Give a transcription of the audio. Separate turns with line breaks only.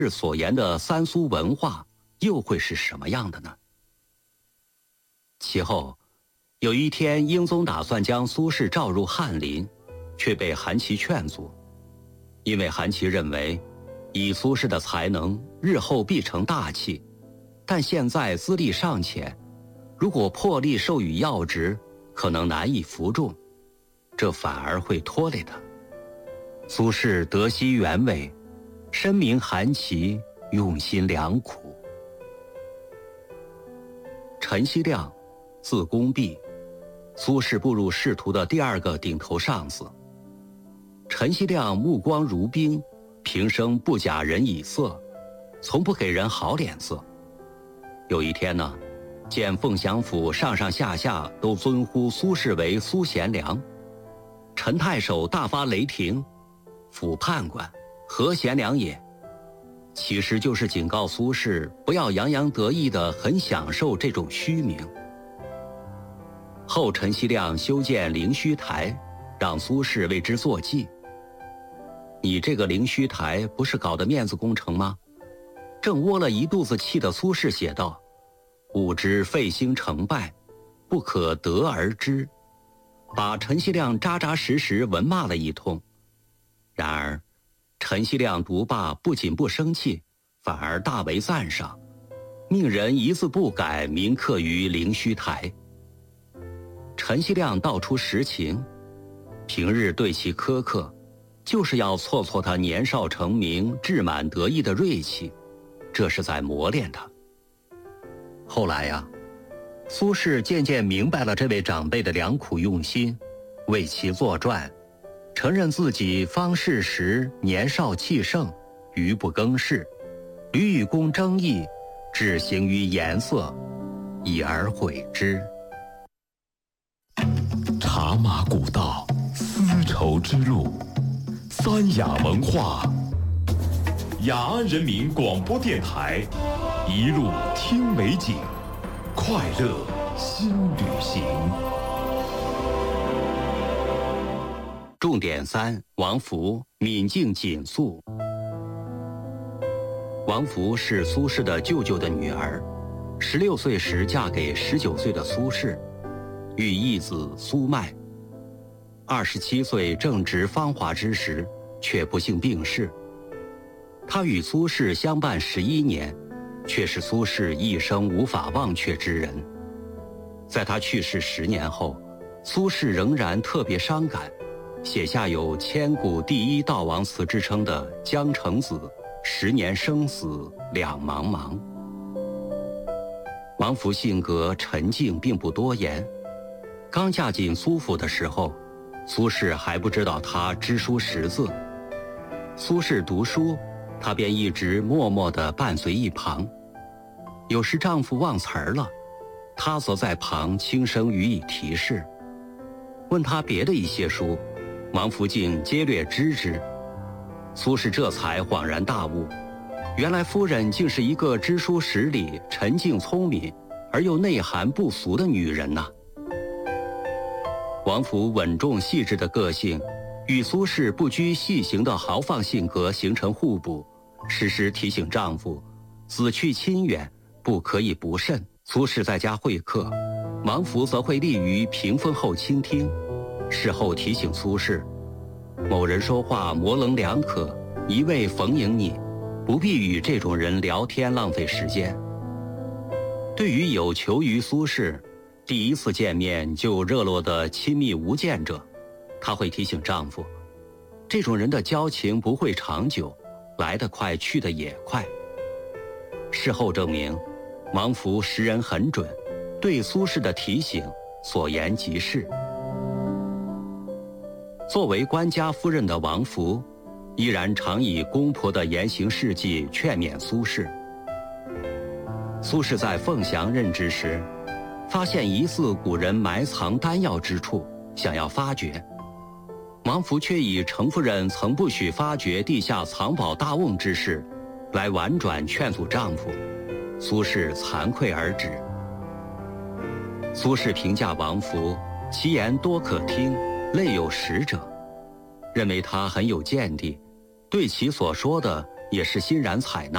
轼所言的三苏文化又会是什么样的呢？其后，有一天，英宗打算将苏轼召入翰林，却被韩琦劝阻，因为韩琦认为，以苏轼的才能，日后必成大器，但现在资历尚浅，如果破例授予要职，可能难以服众，这反而会拖累他。苏轼得悉原委，深明韩琦用心良苦。陈希亮，字公弼，苏轼步入仕途的第二个顶头上司。陈希亮目光如冰，平生不假人以色，从不给人好脸色。有一天呢，见凤翔府上上下下都尊呼苏轼为苏贤良，陈太守大发雷霆，府判官何贤良也？其实就是警告苏轼不要洋洋得意地很享受这种虚名。后陈希亮修建灵虚台，让苏轼为之作记。你这个灵虚台不是搞的面子工程吗？正窝了一肚子气的苏轼写道：吾知废兴成败，不可得而知，把陈希亮扎扎实实文骂了一通。然而陈希亮读罢不仅不生气，反而大为赞赏，命人一字不改铭刻于灵虚台。陈希亮道出实情，平日对其苛刻，就是要挫挫他年少成名、志满得意的锐气，这是在磨练他。后来呀，苏轼渐渐明白了这位长辈的良苦用心，为其作传，承认自己方士时年少气盛，愚不更事，屡与公争议，只行于颜色，以而毁之。
茶马古道，丝绸之路，三雅文化，雅安人民广播电台，一路听美景，快乐新旅行。
重点3：王弗敏静谨肃。王弗是苏轼的舅舅的女儿，16岁时嫁给19岁的苏轼，育一子苏迈。27岁正值芳华之时，却不幸病逝。他与苏轼相伴11年，却是苏轼一生无法忘却之人。在他去世10年后，苏轼仍然特别伤感，写下有千古第一悼亡词之称的《江城子》，10年生死两茫茫。王弗性格沉静，并不多言。刚嫁进苏府的时候，苏轼还不知道他知书识字。苏轼读书，他便一直默默地伴随一旁。有时丈夫忘词儿了，他则在旁轻声予以提示。问他别的一些书，王弗竟皆略知之。苏轼这才恍然大悟，原来夫人竟是一个知书识礼、沉静聪明而又内涵不俗的女人呐。王弗稳重细致的个性，与苏轼不拘细行的豪放性格形成互补，时时提醒丈夫，子去亲远，不可以不慎。苏轼在家会客，王弗则会立于屏风后倾听，事后提醒苏轼，某人说话模棱两可，一味逢迎你，不必与这种人聊天浪费时间。对于有求于苏轼，第一次见面就热络的亲密无间者，她会提醒丈夫，这种人的交情不会长久，来得快去得也快。事后证明，王弗识人很准，对苏轼的提醒所言极是。作为官家夫人的王弗，依然常以公婆的言行事迹劝勉苏轼。苏轼在凤翔任职时，发现疑似古人埋藏丹药之处，想要发掘。王弗却以程夫人曾不许发掘地下藏宝大瓮之事，来婉转劝阻丈夫。苏轼惭愧而止。苏轼评价王弗，其言多可听，类有识者，认为他很有见地，对其所说的也是欣然采纳。